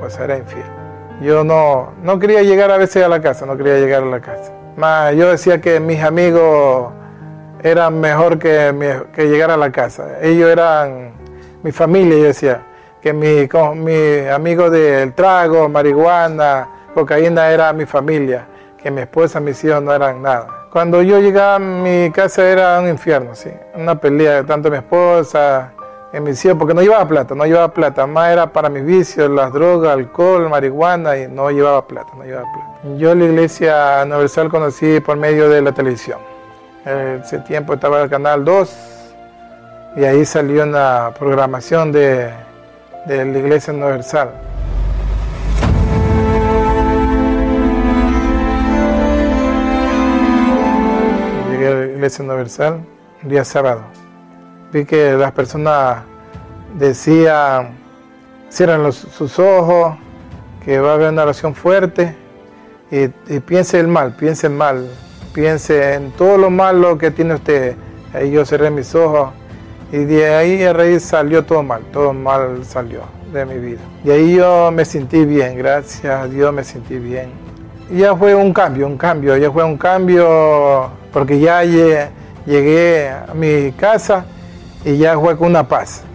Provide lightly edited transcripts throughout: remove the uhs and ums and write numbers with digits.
esposa, era infiel. Yo no quería llegar a veces a la casa, Más yo decía que mis amigos eran mejor que llegar a la casa. Ellos eran mi familia, yo decía, que mis amigos del trago, marihuana, cocaína era mi familia, que mi esposa, mis hijos no eran nada. Cuando yo llegaba a mi casa era un infierno, sí, una pelea, tanto mi esposa, mis hijos, porque no llevaba plata, más era para mis vicios, las drogas, alcohol, marihuana, y no llevaba plata. Yo la Iglesia Universal conocí por medio de la televisión. Ese tiempo estaba el Canal 2 y ahí salió una programación de la Iglesia Universal. Llegué a la Iglesia Universal un día sábado. Vi que las personas decían, cierran sus ojos, que va a haber una oración fuerte y piense el mal, piense en todo lo malo que tiene usted. Ahí yo cerré mis ojos y de ahí a raíz salió todo mal salió de mi vida. Y ahí yo me sentí bien, gracias a Dios me sentí bien. Y ya fue un cambio, porque ya llegué a mi casa y ya fue con una paz,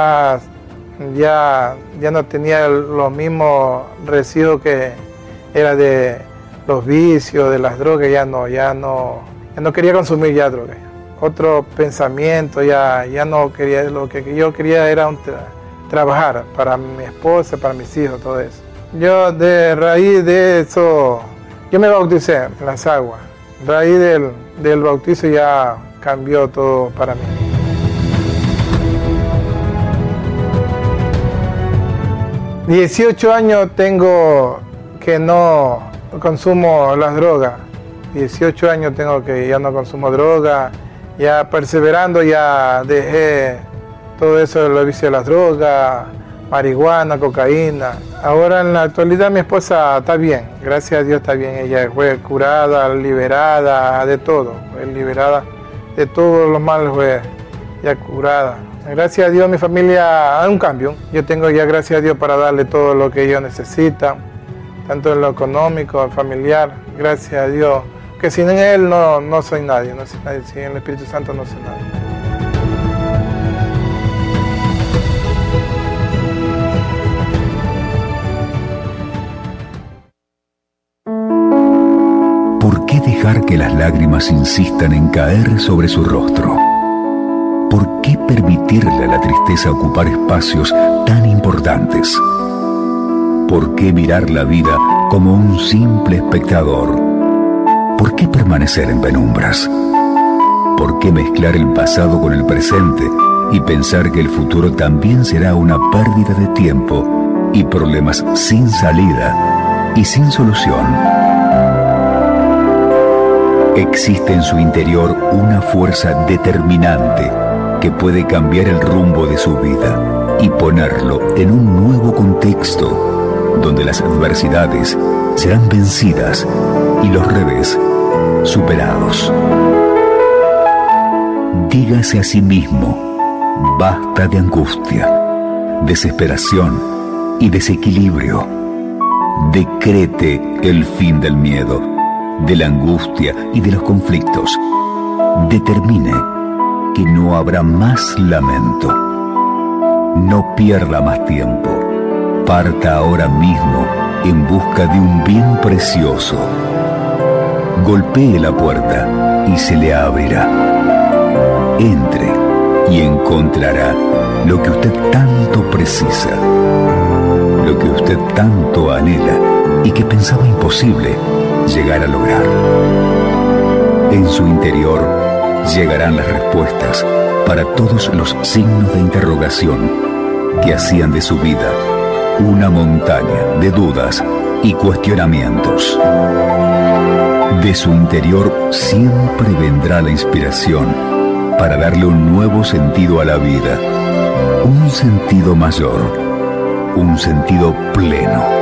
ya no tenía los mismos residuos que era de los vicios, de las drogas, ya no quería consumir ya drogas. Otro pensamiento, ya no quería, lo que yo quería era trabajar para mi esposa, para mis hijos, todo eso. Yo de raíz de eso, yo me bauticé en las aguas, de raíz del bautizo ya cambió todo para mí. ...18 años tengo que no consumo las drogas. 18 años tengo que ya no consumo droga. Ya perseverando ya dejé todo eso de los vicios de las drogas, marihuana, cocaína. Ahora en la actualidad mi esposa está bien, gracias a Dios está bien. Ella fue curada, liberada de todo. Fue liberada de todos los males, fue ya curada. Gracias a Dios mi familia ha un cambio. Yo tengo ya, gracias a Dios, para darle todo lo que ellos necesitan, tanto en lo económico, en familiar. Gracias a Dios, que sin Él no soy nadie, sin el Espíritu Santo no soy nadie. ¿Por qué dejar que las lágrimas insistan en caer sobre su rostro? ¿Por qué permitirle a la tristeza ocupar espacios tan importantes? ¿Por qué mirar la vida como un simple espectador? ¿Por qué permanecer en penumbras? ¿Por qué mezclar el pasado con el presente y pensar que el futuro también será una pérdida de tiempo y problemas sin salida y sin solución? Existe en su interior una fuerza determinante que puede cambiar el rumbo de su vida y ponerlo en un nuevo contexto donde las adversidades serán vencidas y los revés superados. Dígase a sí mismo: basta de angustia, desesperación y desequilibrio. Decrete el fin del miedo, de la angustia y de los conflictos. Determine que no habrá más lamento. No pierda más tiempo. Parta ahora mismo en busca de un bien precioso. Golpee la puerta y se le abrirá. Entre y encontrará lo que usted tanto precisa, lo que usted tanto anhela y que pensaba imposible llegar a lograr. En su interior llegarán las respuestas para todos los signos de interrogación que hacían de su vida una montaña de dudas y cuestionamientos. De su interior siempre vendrá la inspiración para darle un nuevo sentido a la vida, un sentido mayor, un sentido pleno.